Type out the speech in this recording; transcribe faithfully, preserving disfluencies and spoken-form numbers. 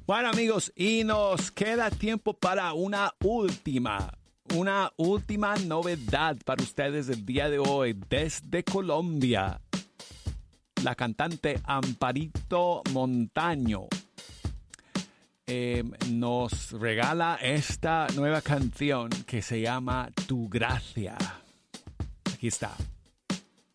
Bueno, amigos, y nos queda tiempo para una última, una última novedad para ustedes el día de hoy desde Colombia. La cantante Amparito Montaño eh, nos regala esta nueva canción que se llama Tu Gracia. Aquí está.